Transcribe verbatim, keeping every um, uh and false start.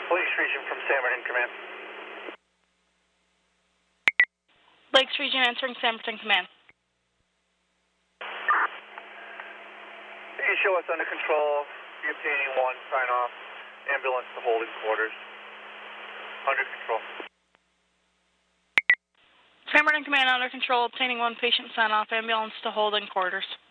Lakes Region from San Martin Command. Lakes Region answering San Martin Command. You show us under control. You're obtaining one, sign off. Ambulance to holding quarters. Under control. San Martin Command under control, obtaining one patient sign off, ambulance to holding quarters.